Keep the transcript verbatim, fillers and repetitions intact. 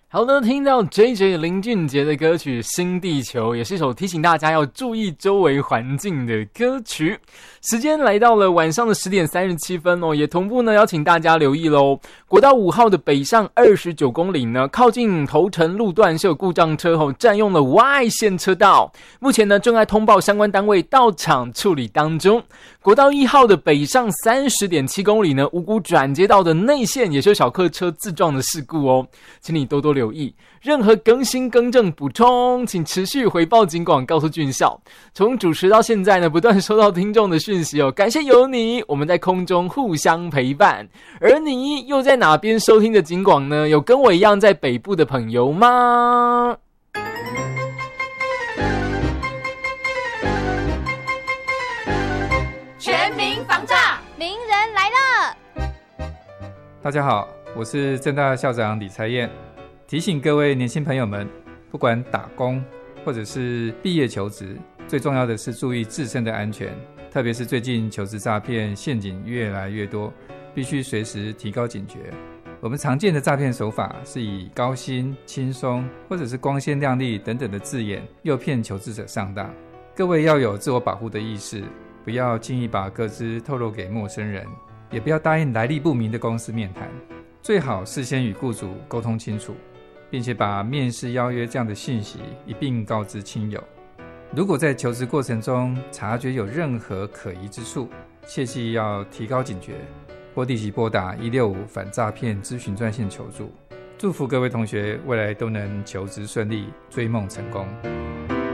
好的，听到 J J 林俊杰的歌曲《新地球》，也是一首提醒大家要注意周围环境的歌曲。时间来到了晚上的十点三十七分哦，也同步呢邀请大家留意喽。国道五号的北上二十九公里呢，靠近头城路段是有故障车后占用了 Y 线车道，目前呢正在通报相关单位到场处理当中。国道一号的北上三十点七公里呢，五股转接道的内线也是有小客车自撞的事故哦，请你多多留意。任何更新更正补充，请持续回报警广告诉俊孝。从主持到现在呢，不断收到听众的讯息哦，感谢有你，我们在空中互相陪伴。而你又在哪边收听的警广呢？有跟我一样在北部的朋友吗？ 全民防诈，名人来了。 大家好，我是政大校长李才彦，提醒各位年轻朋友们，不管打工或者是毕业求职，最重要的是注意自身的安全，特别是最近求职诈骗陷阱越来越多，必须随时提高警觉。我们常见的诈骗手法是以高薪、轻松或者是光鲜亮丽等等的字眼诱骗求职者上当。各位要有自我保护的意识，不要轻易把个资透露给陌生人，也不要答应来历不明的公司面谈，最好事先与雇主沟通清楚，并且把面试邀约这样的信息一并告知亲友。如果在求职过程中察觉有任何可疑之处，切记要提高警觉，或立即拨打一六五反诈骗咨询专线求助。祝福各位同学未来都能求职顺利，追梦成功。